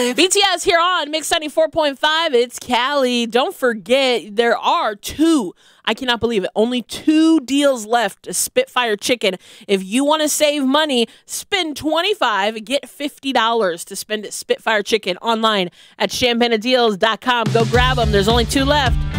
BTS here on Mix 94.5. It's Cali. Don't forget, there are I cannot believe it, only 2 deals left to Spitfire Chicken. If you want to save money, spend $25, get $50 to spend at Spitfire Chicken online at champagnedeals.com. Go grab them. There's only 2 left.